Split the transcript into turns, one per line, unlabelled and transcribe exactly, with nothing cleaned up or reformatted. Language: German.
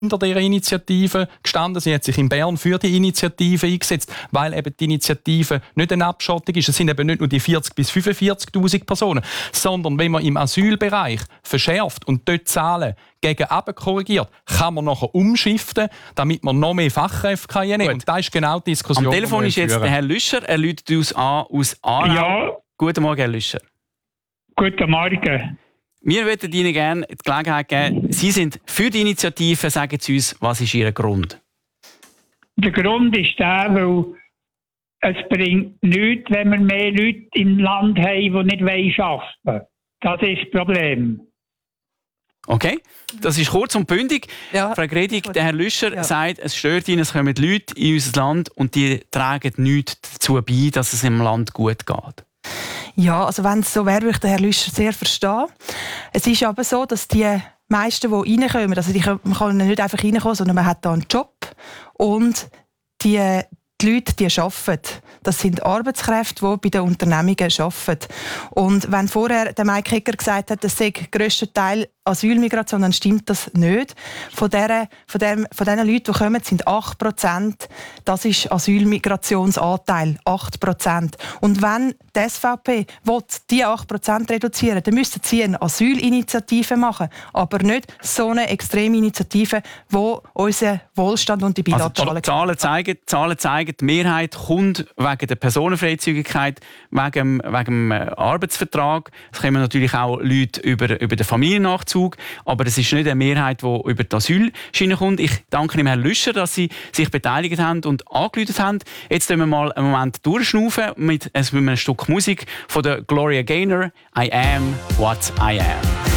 hinter dieser Initiative gestanden. Sie hat sich in Bern für die Initiative eingesetzt, weil eben die Initiative nicht eine Abschottung ist. Es sind eben nicht nur die vierzig bis fünfundvierzigtausend Personen, sondern wenn man im Asylbereich verschärft und dort Zahlen gegen unten korrigiert, kann man nachher umschiften, damit man noch mehr Fachkräfte kann nehmen. Und das ist genau die Diskussion.
Am Telefon ist jetzt der Herr Lüscher. Er läutet uns an aus Aarau.
Ja.
Guten Morgen, Herr Lüscher.
Guten Morgen.
Wir würden Ihnen gerne die Gelegenheit geben, Sie sind für die Initiative. Sagen Sie uns, was ist Ihr Grund?
Der Grund ist der, weil es bringt nichts, wenn wir mehr Leute im Land haben, die nicht arbeiten wollen. Das ist das Problem.
Okay, das ist kurz und bündig.
Ja.
Frau Gredig, der Herr Lüscher
Ja.
sagt, es stört ihn, es kommen Leute in unser Land und die tragen nichts dazu bei, dass es im Land gut geht.
Ja, also wenn es so wäre, würde ich den Herrn Lüscher sehr verstehen. Es ist aber so, dass die meisten, die reinkommen, also die, man kann nicht einfach reinkommen, sondern man hat da einen Job und die, die Leute, die arbeiten. Das sind Arbeitskräfte, die bei den Unternehmungen arbeiten. Und wenn vorher der Mike Hecker gesagt hat, das sei der grösste Teil Asylmigration, dann stimmt das nicht. Von diesen von dem, von den Leuten, die kommen, sind acht Prozent. Das ist Asylmigrationsanteil, acht Prozent. Und wenn die S V P will, diese acht Prozent reduzieren, dann müssten sie eine Asylinitiative machen, aber nicht so eine extreme Initiative, die unseren Wohlstand und die bilateralen...
Also, Zahlen zeigen, Zahlen zeigen, die Mehrheit kommt wegen der Personenfreizügigkeit, wegen, dem- wegen dem Arbeitsvertrag. Es kommen natürlich auch Leute über, über den Familiennachzug, aber es ist nicht eine Mehrheit, die über die Asylschiene kommt. Ich danke dem Herrn Lüscher, dass Sie sich beteiligt haben und angerufen haben. Jetzt können wir mal einen Moment durchschnaufen mit einem Stück Musik von der Gloria Gaynor, «I am what I am».